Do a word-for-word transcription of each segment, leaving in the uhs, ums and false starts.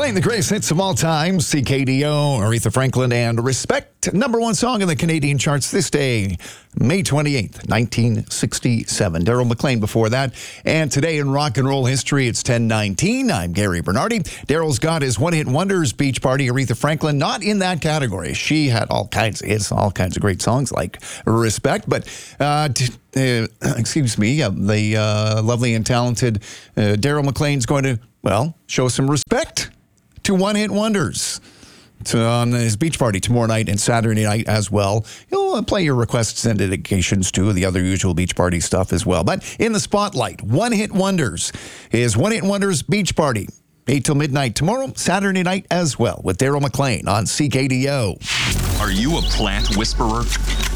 Playing the greatest hits of all time, C K D O, Aretha Franklin, and Respect. Number one song in the Canadian charts this day, May twenty-eighth, nineteen sixty-seven. Daryl McLean before that. And today in rock and roll history, it's ten nineteen. I'm Gary Bernardi. Daryl's got his one-hit wonders, Beach Party, Aretha Franklin, not in that category. She had all kinds of hits, all kinds of great songs like Respect. But, uh, t- uh, excuse me, uh, the uh, lovely and talented uh, Daryl McLean's going to, well, show some respect to one-hit wonders to, on his Beach Party tomorrow night and Saturday night as well. He'll uh, play your requests and dedications to the other usual Beach Party stuff as well. But in the spotlight, one-hit wonders is one-hit wonders Beach Party. eight till midnight tomorrow, Saturday night as well, with Daryl McLean on C K D O. Are you a plant whisperer?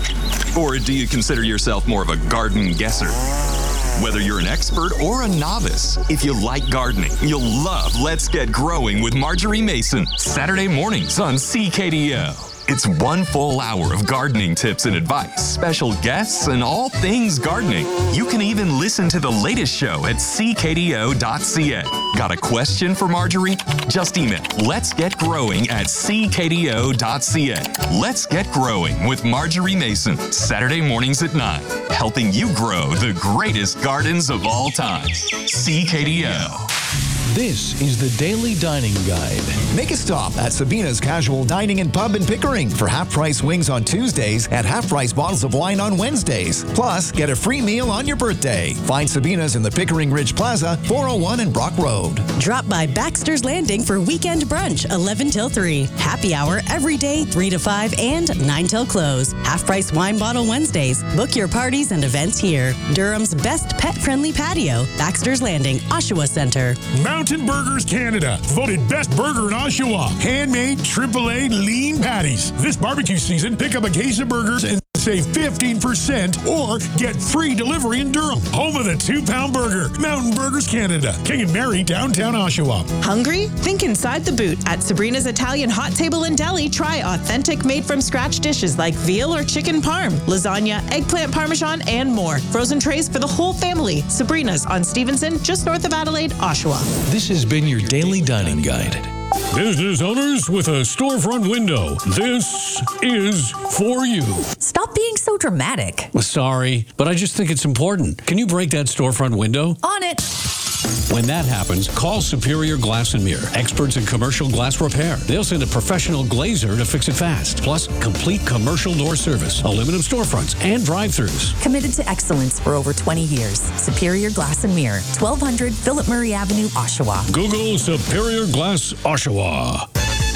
Or do you consider yourself more of a garden guesser? Whether you're an expert or a novice, if you like gardening, you'll love Let's Get Growing with Marjorie Mason. Saturday mornings on C K D O. It's one full hour of gardening tips and advice, special guests, and all things gardening. You can even listen to the latest show at c k d o dot c a. Got a question for Marjorie? Just email Let's Get Growing at c k d o dot c a. Let's Get Growing with Marjorie Mason, Saturday mornings at nine, helping you grow the greatest gardens of all time. C K D O. This is the Daily Dining Guide. Make a stop at Sabina's Casual Dining and Pub in Pickering for half-price wings on Tuesdays and half-price bottles of wine on Wednesdays. Plus, get a free meal on your birthday. Find Sabina's in the Pickering Ridge Plaza, four oh one and Brock Road. Drop by Baxter's Landing for weekend brunch, eleven till three. Happy hour every day, three to five and nine till close. Half-price wine bottle Wednesdays. Book your parties and events here. Durham's best pet-friendly patio, Baxter's Landing, Oshawa Center. Mountain Burgers Canada, voted best burger in Oshawa. Handmade triple A lean patties. This barbecue season, pick up a case of burgers and save fifteen percent or get free delivery in Durham. Home of the two-pound burger. Mountain Burgers Canada. King and Mary, downtown Oshawa. Hungry? Think inside the boot. At Sabrina's Italian Hot Table and Deli, try authentic made-from-scratch dishes like veal or chicken parm, lasagna, eggplant parmesan, and more. Frozen trays for the whole family. Sabrina's on Stevenson, just north of Adelaide, Oshawa. This has been your Daily Dining Guide. Business owners with a storefront window, this is for you. Stop being so dramatic. Well, sorry, but I just think it's important. Can you break that storefront window? On it. When that happens, call Superior Glass and Mirror, experts in commercial glass repair. They'll send a professional glazer to fix it fast. Plus, complete commercial door service, aluminum storefronts, and drive-thrus. Committed to excellence for over twenty years. Superior Glass and Mirror, twelve hundred Philip Murray Avenue, Oshawa. Google Superior Glass Oshawa.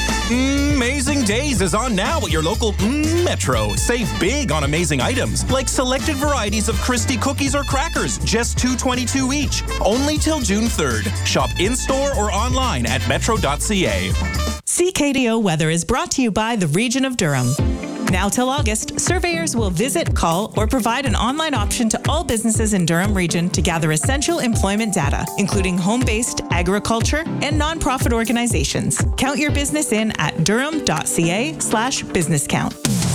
Amazing Days is on now at your local mm, Metro. Save big on amazing items, like selected varieties of Christie cookies or crackers, just two dollars and twenty-two cents each. Only till June third. Shop in-store or online at metro dot c a. C K D O weather is brought to you by the Region of Durham. Now till August, surveyors will visit, call, or provide an online option to all businesses in Durham Region to gather essential employment data, including home-based, agriculture, and nonprofit organizations. Count your business in at durham dot c a slash business count.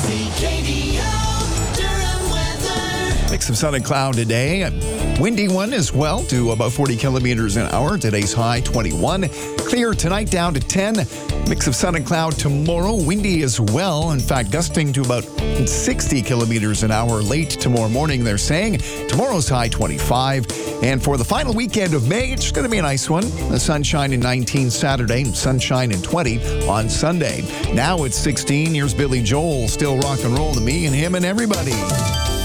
Mix of sun and cloud today. A windy one as well, to about forty kilometers an hour. Today's high, twenty-one. Clear tonight, down to ten. Mix of sun and cloud tomorrow. Windy as well. In fact, gusting to about sixty kilometers an hour late tomorrow morning, they're saying. Tomorrow's high, twenty-five. And for the final weekend of May, it's going to be a nice one. The sunshine in nineteen Saturday, sunshine in twenty on Sunday. Now it's sixteen. Here's Billy Joel, still rock and roll to me and him and everybody.